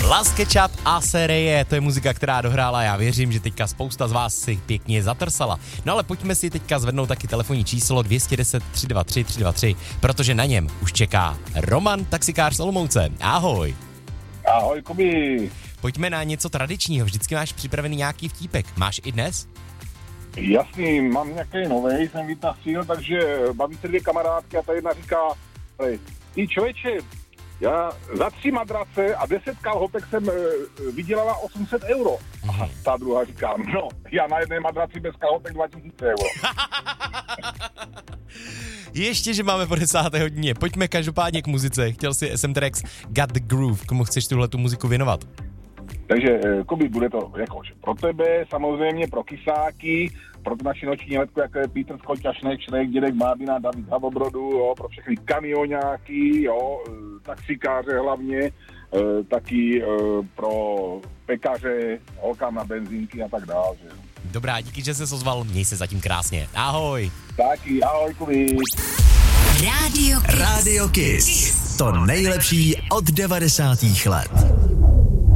Las Ketchup a série, to je muzika, která dohrála. Já věřím, že teďka spousta z vás si pěkně zatrsala. No ale pojďme si teďka zvednout taky telefonní číslo 210 323 323, protože na něm už čeká Roman, taxikář z Olomouce. Ahoj. Ahoj, Kubi. Pojďme na něco tradičního. Vždycky máš připravený nějaký vtípek. Máš i dnes? Jasný, mám nějaký novej, jsem vytasil, takže baví se dvě kamarádky a ta jedna říká, ty člověče, já za 3 madrace a 10 kalhotek jsem vydělala 800 euro. A ta druhá říká, no, já na jedné madraci bez kalhotek 2000 euro. Ještě, že máme po 10. hodině. Pojďme každopádně k muzice. Chtěl si SM Tracks Got the Groove. Komu chceš tuhletu muziku věnovat? Takže, Kubi, bude to jakož pro tebe, samozřejmě pro kysáky, pro tu naši noční letku, jako je Petr Skoťa, Šnek, Dědek Mábina, David Havobrodu, jo, pro všechny kamioňáky, jo, taxikáře hlavně, taky pro pekaře, holkám na benzínky a tak dále. Že? Dobrá, díky, že jsi ozval, měj se zatím krásně. Ahoj. Taky, ahoj, Kubi. Radio Kiss. To nejlepší od 90. let.